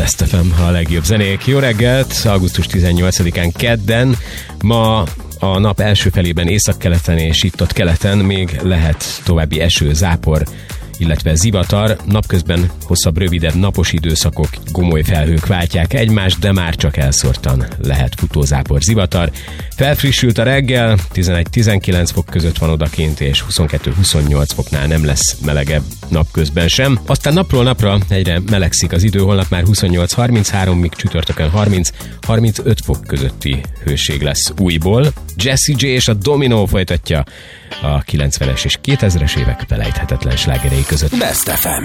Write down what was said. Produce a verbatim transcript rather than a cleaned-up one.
Best ef em, a legjobb zenék. Jó reggelt, augusztus tizennyolcadikán kedden. Ma a nap első felében északkeleten és itt-ott keleten még lehet további eső, zápor, illetve zivatar. Napközben hosszabb, rövidebb napos időszakok, gomoly felhők váltják egymást, de már csak elszórtan lehet futózápor, zivatar. Felfrissült a reggel, tizenegy-tizenkilenc fok között van odakint, és huszonkettő-huszonnyolc foknál nem lesz melegebb napközben sem. Aztán napról napra egyre melegszik az idő, holnap már huszonnyolc-harminchárom, míg csütörtökön harminc-harmincöt fok közötti hőség lesz újból. Jessie J és a Domino folytatja a kilencvenes és kétezres évek felejthetetlen slágerei között. Best ef em.